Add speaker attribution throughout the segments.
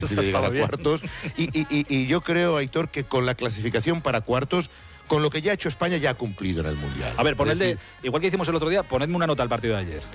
Speaker 1: de llegar a cuartos. Y yo creo, Aitor, que con la clasificación para cuartos, con lo que ya ha hecho España, ya ha cumplido en el Mundial.
Speaker 2: A ver, igual que hicimos el otro día, ponedme una nota al partido de ayer.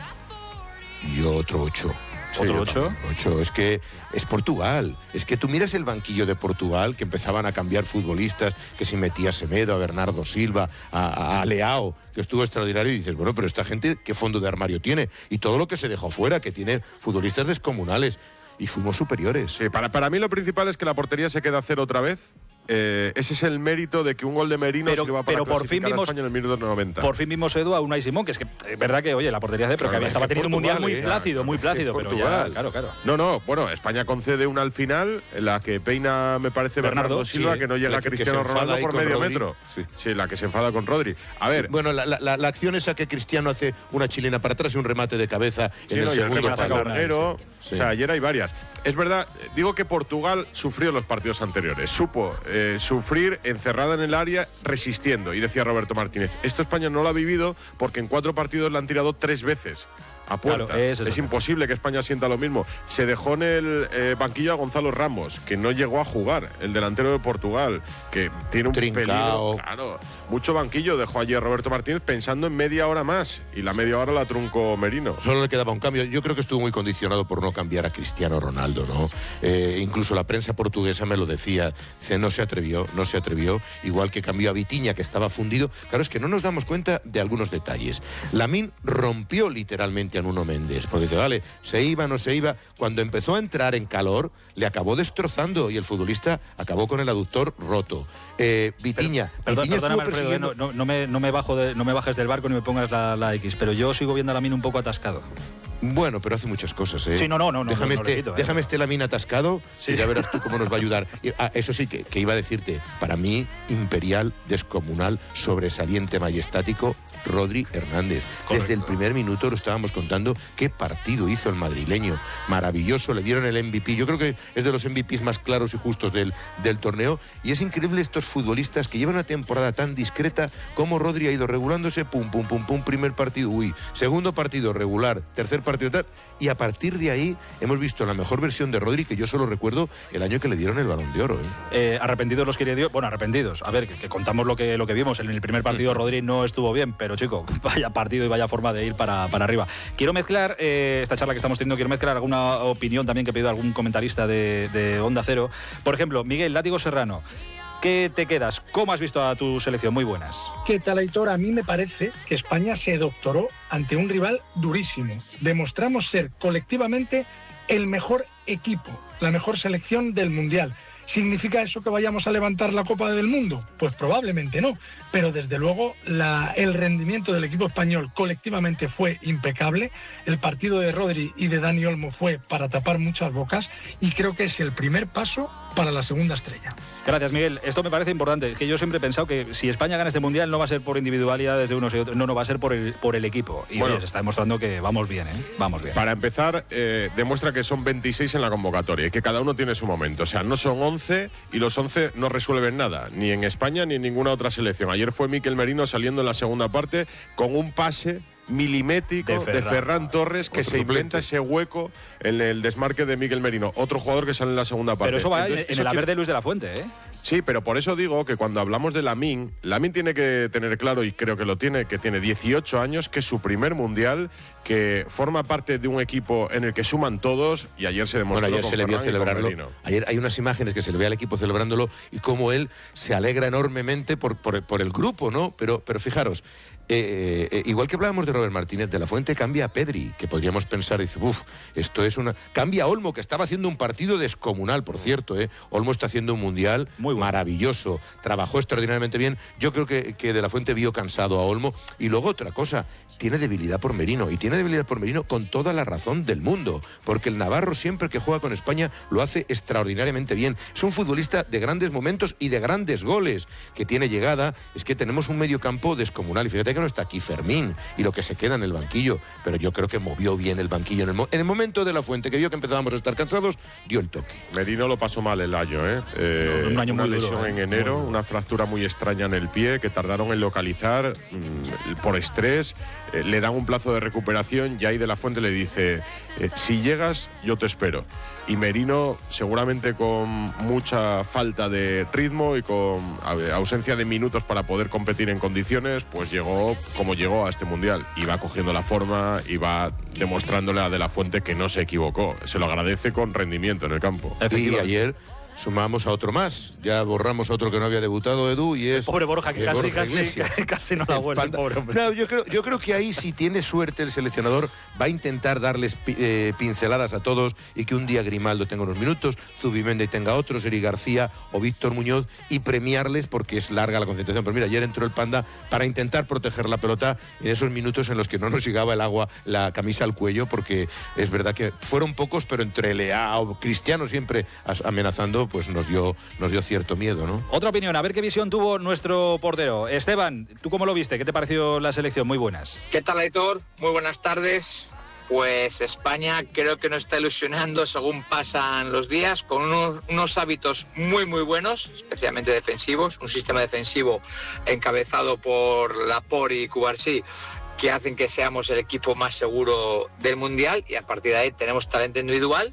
Speaker 1: Yo otro 8.
Speaker 2: ¿Otro 8?
Speaker 1: 8. Es que es Portugal. Es que tú miras el banquillo de Portugal, que empezaban a cambiar futbolistas, que si metía a Semedo, a Bernardo Silva, a Leao, que estuvo extraordinario, y dices, bueno, pero esta gente, ¿qué fondo de armario tiene? Y todo lo que se dejó fuera, que tiene futbolistas descomunales. Y fuimos superiores.
Speaker 3: Sí, para mí lo principal es que la portería se queda a cero otra vez. Ese es el mérito de que un gol de Merino sirva para clasificar a España en el minuto 90.
Speaker 2: Por fin vimos, Edu, a Unai Simón, que es que es verdad que, oye, la portería de pero que estaba teniendo un mundial muy plácido, pero ya, claro.
Speaker 3: No, bueno, España concede una al final, la que peina, me parece, Bernardo Silva, que no llega a Cristiano Ronaldo por medio metro. Sí, la que se enfada con Rodri. A ver.
Speaker 1: Bueno, la acción esa que Cristiano hace una chilena para atrás y un remate de cabeza en el segundo
Speaker 3: palo. O sea, ayer hay varias. Es verdad, digo que Portugal sufrió los partidos anteriores, supo sufrir encerrada en el área resistiendo, y decía Roberto Martínez, esto España no lo ha vivido porque en 4 partidos le han tirado 3 veces a puerta. Claro, es imposible que España sienta lo mismo. Se dejó en el banquillo a Gonzalo Ramos, que no llegó a jugar, el delantero de Portugal, que tiene un peligro. Claro, mucho banquillo dejó ayer Roberto Martínez pensando en media hora más, y la media hora la truncó Merino.
Speaker 1: Solo le quedaba un cambio. Yo creo que estuvo muy condicionado por no cambiar a Cristiano Ronaldo, ¿no? Incluso la prensa portuguesa me lo decía. Dice, no se atrevió. Igual que cambió a Vitinha, que estaba fundido. Claro, es que no nos damos cuenta de algunos detalles. Lamine rompió literalmente a Nuno Méndez, porque dice, vale, se iba, no se iba. Cuando empezó a entrar en calor, le acabó destrozando y el futbolista acabó con el aductor roto. Vitinha.
Speaker 2: Perdóname, Alfredo, no me bajes del barco ni me pongas la X, pero yo sigo viendo a Lamine un poco atascado.
Speaker 1: Bueno, pero hace muchas cosas, ¿eh?
Speaker 2: Sí, no.
Speaker 1: Déjame este Lamine atascado, sí. Y ya verás tú cómo nos va a ayudar. Eso sí, que iba a decirte, para mí, imperial, descomunal, sobresaliente, majestático, Rodri Hernández. Correcto. Desde el primer minuto lo estábamos contando, qué partido hizo el madrileño. Maravilloso, le dieron el MVP. Yo creo que es de los MVPs más claros y justos del torneo. Y es increíble estos futbolistas que llevan una temporada tan discreta como Rodri ha ido regulándose, pum, primer partido, segundo partido regular, tercer partido tal, y a partir de ahí hemos visto la mejor versión de Rodri, que yo solo recuerdo el año que le dieron el Balón de Oro.
Speaker 2: Arrepentidos los que bueno, arrepentidos, a ver, que contamos lo que vimos en el primer partido. Rodri no estuvo bien, pero chico, vaya partido y vaya forma de ir para arriba. Quiero mezclar esta charla que estamos teniendo, quiero mezclar alguna opinión también que ha pedido algún comentarista de Onda Cero. Por ejemplo, Miguel Látigo Serrano, ¿qué te quedas? ¿Cómo has visto a tu selección? Muy buenas.
Speaker 4: ¿Qué tal, Aitor? A mí me parece que España se doctoró ante un rival durísimo. Demostramos ser colectivamente el mejor equipo, la mejor selección del Mundial. ¿Significa eso que vayamos a levantar la Copa del Mundo? Pues probablemente no, pero desde luego el rendimiento del equipo español colectivamente fue impecable. El partido de Rodri y de Dani Olmo fue para tapar muchas bocas y creo que es el primer paso para la segunda estrella.
Speaker 2: Gracias, Miguel. Esto me parece importante, que yo siempre he pensado que si España gana este Mundial no va a ser por individualidades de unos y otros, no va a ser por el equipo. Y bueno, se está demostrando que vamos bien, ¿eh? Vamos bien.
Speaker 3: Para empezar, demuestra que son 26 en la convocatoria y que cada uno tiene su momento. O sea, no son 11 y los 11 no resuelven nada, ni en España ni en ninguna otra selección. Ayer fue Mikel Merino saliendo en la segunda parte con un pase milimétrico de Ferran Torres, que se inventa ese hueco en el desmarque de Mikel Merino, otro jugador que sale en la segunda parte.
Speaker 2: Pero eso va en el haber de Luis de la Fuente, ¿eh?
Speaker 3: Sí, pero por eso digo que cuando hablamos de Lamine tiene que tener claro, y creo que lo tiene, que tiene 18 años, que es su primer mundial, que forma parte de un equipo en el que suman todos, y ayer se demostró.
Speaker 1: Bueno, ayer se le vio celebrarlo. Ayer hay unas imágenes que se le ve al equipo celebrándolo y cómo él se alegra enormemente por el grupo, ¿no? Pero fijaros, igual que hablábamos de Robert Martínez, de la Fuente cambia a Pedri, que podríamos pensar, dice, esto es una... Cambia a Olmo, que estaba haciendo un partido descomunal, por cierto, Olmo está haciendo un mundial muy bueno, maravilloso, trabajó extraordinariamente bien. Yo creo que de la Fuente vio cansado a Olmo. Y luego otra cosa, tiene debilidad por Merino, y tiene debilidad por Merino con toda la razón del mundo, porque el navarro siempre que juega con España lo hace extraordinariamente bien. Es un futbolista de grandes momentos y de grandes goles, que tiene llegada. Es que tenemos un mediocampo descomunal, y fíjate que no está aquí Fermín y lo que se queda en el banquillo, pero yo creo que movió bien el banquillo en el momento de la Fuente, que vio que empezábamos a estar cansados, dio el toque.
Speaker 3: Merino lo pasó mal el año,
Speaker 2: un año
Speaker 3: una
Speaker 2: muy
Speaker 3: lesión
Speaker 2: duro,
Speaker 3: en enero, una fractura muy extraña en el pie que tardaron en localizar por estrés. Le dan un plazo de recuperación y ahí de la Fuente le dice, si llegas yo te espero. y Merino seguramente con mucha falta de ritmo y con ausencia de minutos para poder competir en condiciones, pues llegó como llegó a este Mundial y va cogiendo la forma y va demostrándole a De La Fuente que no se equivocó. Se lo agradece con rendimiento en el campo.
Speaker 1: Y ayer sumamos a otro más. Ya borramos a otro que no había debutado, Edu, y es...
Speaker 2: Pobre Borja, que casi no la vuelve, el pobre hombre.
Speaker 1: No, yo creo que ahí, si tiene suerte el seleccionador, va a intentar darles pinceladas a todos y que un día Grimaldo tenga unos minutos, Zubimendi tenga otros, Eric García o Víctor Muñoz, y premiarles porque es larga la concentración. Pero mira, ayer entró el Panda para intentar proteger la pelota en esos minutos en los que no nos llegaba el agua, la camisa al cuello, porque es verdad que fueron pocos, pero entre Leao, Cristiano siempre amenazando, pues nos dio cierto miedo, ¿no?
Speaker 2: Otra opinión, a ver qué visión tuvo nuestro portero. Esteban, ¿tú cómo lo viste? ¿Qué te pareció la selección? Muy buenas.
Speaker 5: ¿Qué tal, Aitor? Muy buenas tardes. Pues España creo que nos está ilusionando según pasan los días, con unos hábitos muy buenos, especialmente defensivos, un sistema defensivo encabezado por Laporte y Cubarsí, que hacen que seamos el equipo más seguro del Mundial, y a partir de ahí tenemos talento individual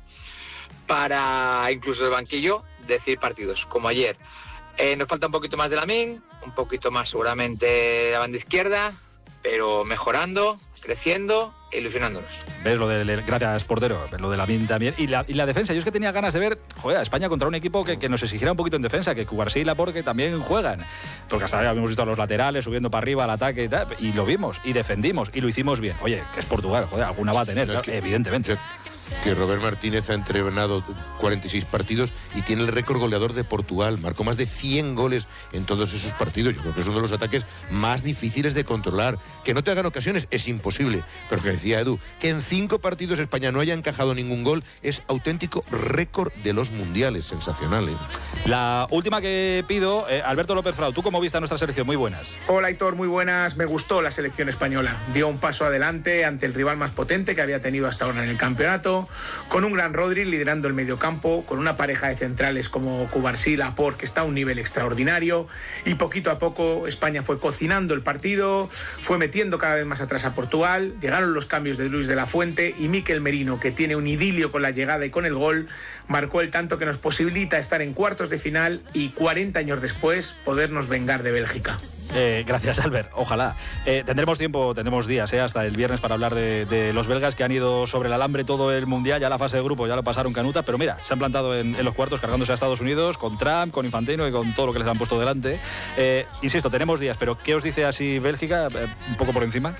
Speaker 5: para, incluso el banquillo, decir partidos, como ayer. Nos falta un poquito más de Lamine, un poquito más seguramente la banda izquierda, pero mejorando, creciendo e ilusionándonos.
Speaker 2: ¿Ves lo del gracias, portero? ¿Ves lo de Lamine también? Y la defensa, yo es que tenía ganas de ver, joder, a España contra un equipo que nos exigiera un poquito en defensa, que Cubarsí y Laporte también juegan. Porque hasta ahora habíamos visto a los laterales subiendo para arriba al ataque y tal, y lo vimos, y defendimos, y lo hicimos bien. Oye, que es Portugal, joder, alguna va a tener, claro, evidentemente.
Speaker 1: Que Robert Martínez ha entrenado 46 partidos y tiene el récord goleador de Portugal. Marcó más de 100 goles en todos esos partidos. Yo creo que es uno de los ataques más difíciles de controlar. Que no te hagan ocasiones es imposible. Pero que decía Edu, que en 5 partidos España no haya encajado ningún gol es auténtico récord de los mundiales. Sensacional, ¿eh?
Speaker 2: La última que pido, Alberto López Frau, ¿tú cómo viste a nuestra selección? Muy buenas.
Speaker 6: Hola, Aitor, muy buenas. Me gustó la selección española. Dio un paso adelante ante el rival más potente que había tenido hasta ahora en el campeonato, con un gran Rodri liderando el mediocampo, con una pareja de centrales como Cubarsí y Laporte, que está a un nivel extraordinario, y poquito a poco España fue cocinando el partido, fue metiendo cada vez más atrás a Portugal, llegaron los cambios de Luis de la Fuente y Mikel Merino, que tiene un idilio con la llegada y con el gol, marcó el tanto que nos posibilita estar en cuartos de final y 40 años después podernos vengar de Bélgica.
Speaker 2: Gracias, Albert. Ojalá. Tendremos tiempo, tendremos días hasta el viernes para hablar de los belgas que han ido sobre el alambre todo el Mundial. Ya la fase de grupo ya lo pasaron canuta, pero mira, se han plantado en los cuartos cargándose a Estados Unidos con Trump, con Infantino y con todo lo que les han puesto delante. Insisto, tenemos días, pero ¿qué os dice así Bélgica? Un poco por encima.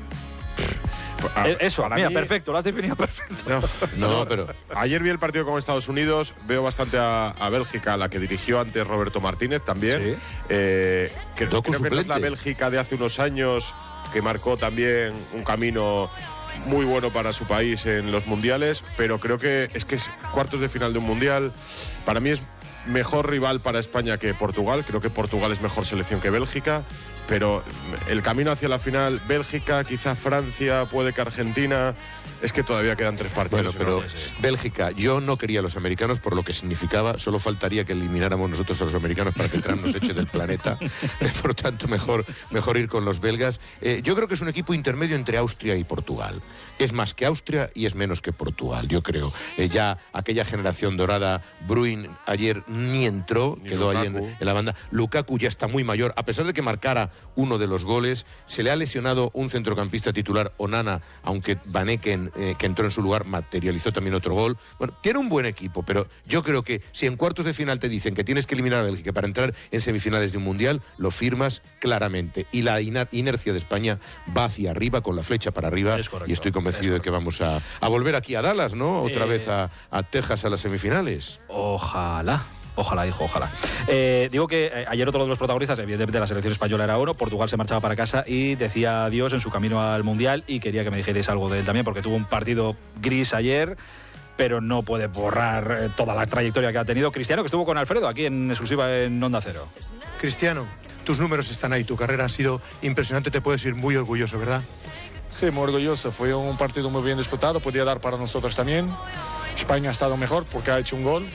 Speaker 2: Eso, mira, mí, perfecto, lo has definido perfecto.
Speaker 3: No, pero ayer vi el partido con Estados Unidos, veo bastante a Bélgica, la que dirigió antes Roberto Martínez también.
Speaker 1: Sí.
Speaker 3: Creo que no es la Bélgica de hace unos años, que marcó también un camino muy bueno para su país en los mundiales, pero creo que es cuartos de final de un mundial. Para mí es mejor rival para España que Portugal. Creo que Portugal es mejor selección que Bélgica, pero el camino hacia la final, Bélgica, quizá Francia, puede que Argentina, es que todavía quedan 3 partidos.
Speaker 1: Bueno, pero Bélgica, yo no quería a los americanos por lo que significaba, solo faltaría que elimináramos nosotros a los americanos para que Trump nos eche del planeta. Por tanto, mejor ir con los belgas. Yo creo que es un equipo intermedio entre Austria y Portugal. Es más que Austria y es menos que Portugal, yo creo. Ya aquella generación dorada, Bruin ayer ni entró, quedó ahí en la banda. Lukaku ya está muy mayor, a pesar de que marcara uno de los goles. Se le ha lesionado un centrocampista titular, Onana, aunque Van Eken, que entró en su lugar, materializó también otro gol. Bueno, tiene un buen equipo, pero yo creo que si en cuartos de final te dicen que tienes que eliminar a Bélgica para entrar en semifinales de un mundial, lo firmas claramente. Y la inercia de España va hacia arriba, con la flecha para arriba, y estoy convencido de que vamos a volver aquí a Dallas, ¿no? Otra vez a Texas a las semifinales.
Speaker 2: Ojalá. Ojalá, hijo, ojalá. Digo que ayer otro de los protagonistas, evidentemente la selección española era uno, Portugal se marchaba para casa y decía adiós en su camino al Mundial, y quería que me dijerais algo de él también, porque tuvo un partido gris ayer, pero no puede borrar toda la trayectoria que ha tenido. Cristiano, que estuvo con Alfredo aquí en exclusiva en Onda Cero.
Speaker 7: Cristiano, tus números están ahí, tu carrera ha sido impresionante, te puedes ir muy orgulloso, ¿verdad?
Speaker 8: Sí, muy orgulloso. Fue un partido muy bien disputado, podía dar para nosotros también. España ha estado mejor porque ha hecho un gol,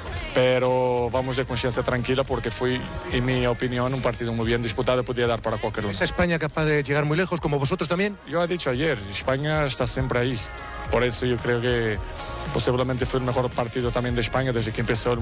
Speaker 8: pero vamos de conciencia tranquila porque fue, en mi opinión, un partido muy bien disputado, podía dar para cualquier uno.
Speaker 7: ¿Es España capaz de llegar muy lejos, como vosotros también?
Speaker 8: Yo he dicho ayer, España está siempre ahí. Por eso yo creo que posiblemente fue el mejor partido también de España desde que empezó el